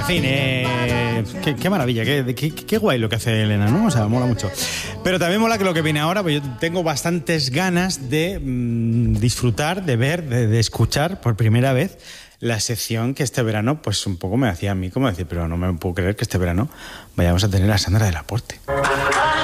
fin, qué maravilla, qué guay lo que hace Elena, ¿no? O sea, mola mucho. Pero también mola que lo que viene ahora, pues yo tengo bastantes ganas de disfrutar, de ver, de escuchar por primera vez la sección que este verano, pues un poco me hacía a mí como decir, pero no me puedo creer que este verano vayamos a tener a Sandra del Aporte.